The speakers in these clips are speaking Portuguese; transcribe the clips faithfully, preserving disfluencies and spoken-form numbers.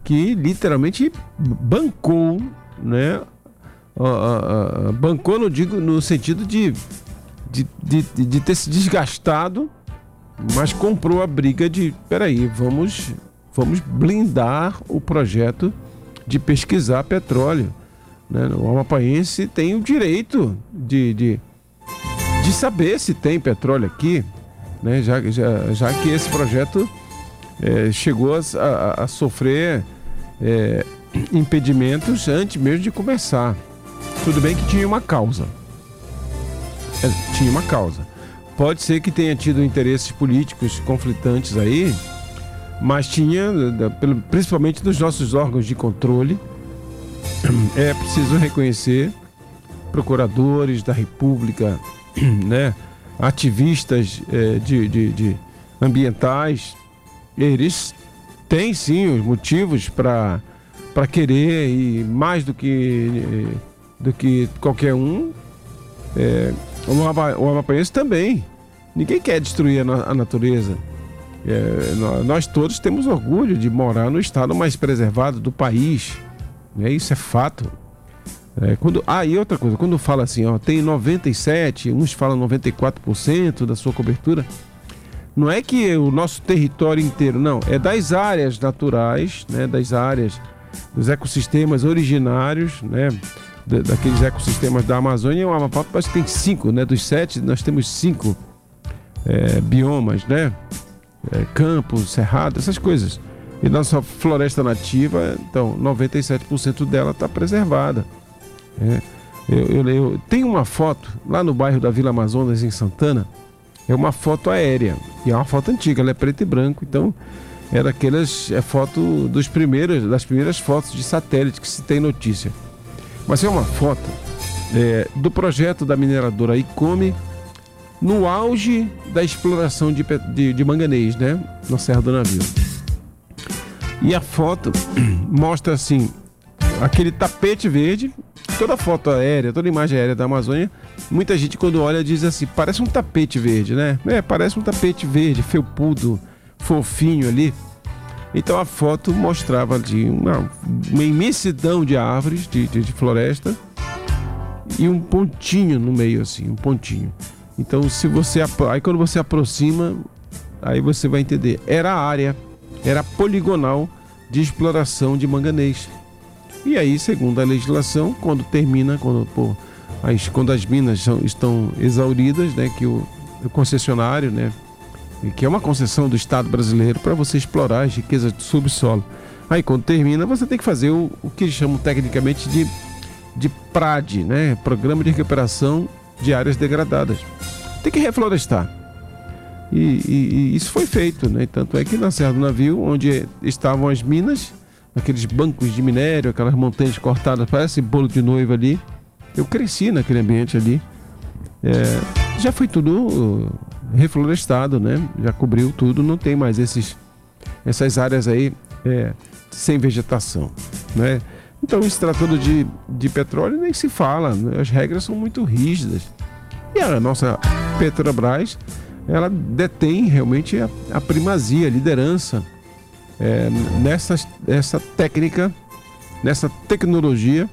que literalmente bancou, né? Uh, uh, uh, bancou, não digo no sentido de, de, de, de ter se desgastado, mas comprou a briga de, peraí, vamos, vamos blindar o projeto de pesquisar petróleo, né? O amapaense tem o direito de, de, de saber se tem petróleo aqui, né? já, já, já que esse projeto é, chegou a, a, a sofrer é, impedimentos antes mesmo de começar. Tudo bem que tinha uma causa. É, tinha uma causa. Pode ser que tenha tido interesses políticos conflitantes aí, mas tinha, principalmente dos nossos órgãos de controle, é preciso reconhecer, procuradores da República, né, ativistas é, de, de, de ambientais, eles têm sim os motivos para para querer, e mais do que, do que qualquer um, é, o amapaense também. Ninguém quer destruir a natureza. É, nós todos temos orgulho de morar no estado mais preservado do país, né? Isso é fato. É, quando, ah, e outra coisa, quando fala assim, ó, tem noventa e sete por cento, uns falam noventa e quatro por cento da sua cobertura, não é que o nosso território inteiro, não, é das áreas naturais, né, das áreas, dos ecossistemas originários, né, daqueles ecossistemas da Amazônia. O Amapá parece que tem cinco, né, dos sete nós temos cinco é, biomas, né, é, campos, cerrado, essas coisas. E nossa floresta nativa, então, noventa e sete por cento dela está preservada. É, eu, eu, eu tenho uma foto lá no bairro da Vila Amazonas, em Santana. É uma foto aérea, e é uma foto antiga, ela é preto e branco, então é daquelas, é foto dos primeiros, das primeiras fotos de satélite que se tem notícia. Mas é uma foto é, do projeto da mineradora Icome no auge da exploração de, de, de manganês, né, na Serra do Navio. E a foto mostra assim, aquele tapete verde. Toda foto aérea, toda imagem aérea da Amazônia, muita gente quando olha diz assim, parece um tapete verde, né? É, parece um tapete verde, felpudo, fofinho ali. Então a foto mostrava ali uma, uma imensidão de árvores, de, de, de floresta, e um pontinho no meio assim, um pontinho. Então se você, aí quando você aproxima, aí você vai entender, era a área, era poligonal de exploração de manganês. E aí, segundo a legislação, quando termina, quando, pô, as, quando as minas são, estão exauridas, né, que o, o concessionário, né, que é uma concessão do Estado brasileiro para você explorar as riquezas do subsolo. Aí, quando termina, você tem que fazer o, o que eles chamam tecnicamente de, de PRAD, né, Programa de Recuperação de Áreas Degradadas. Tem que reflorestar. E, e, e isso foi feito, né? Tanto é que na Serra do Navio, onde estavam as minas, aqueles bancos de minério, aquelas montanhas cortadas, parece bolo de noiva ali. Eu cresci naquele ambiente ali. É, já foi tudo reflorestado, né? Já cobriu tudo, não tem mais esses, essas áreas aí é, sem vegetação, né? Então, se tratando de, de petróleo, nem se fala, né? As regras são muito rígidas. E a nossa Petrobras, ela detém realmente a, a primazia, a liderança É, nessa, essa técnica, nessa tecnologia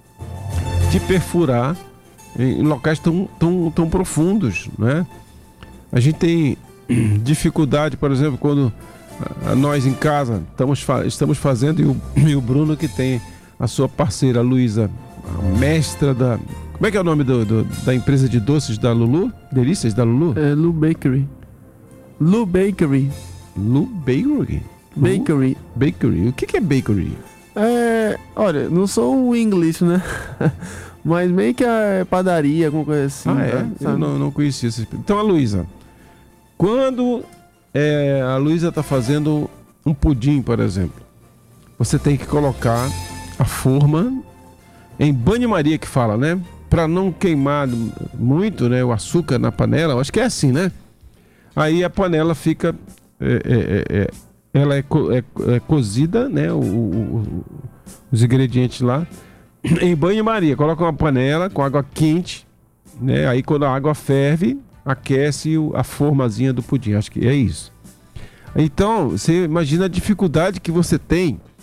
de perfurar em, em locais tão, tão, tão profundos, né? A gente tem dificuldade, por exemplo, quando a, a nós em casa estamos, fa estamos fazendo, e o, e o Bruno, que tem a sua parceira Luísa, a mestra da... Como é que é o nome do, do, da empresa de doces da Lulu? Delícias da Lulu? É Lu Bakery. Lu Bakery. Lu Bakery? Bakery. Bakery. O que, que é bakery? É, olha, não sou um inglês, né? Mas meio que é padaria, alguma coisa assim. Ah, é? Né? Eu não, não conhecia isso. Então, a Luísa, quando é, a Luísa está fazendo um pudim, por exemplo, você tem que colocar a forma em banho-maria, que fala, né? Para não queimar muito, né, o açúcar na panela. Eu acho que é assim, né? Aí a panela fica... É, é, é, ela é, co é, é cozida, né? O, o, o, os ingredientes lá em banho-maria. Coloca uma panela com água quente, né? Aí quando a água ferve, aquece o, a formazinha do pudim. Acho que é isso. Então, você imagina a dificuldade que você tem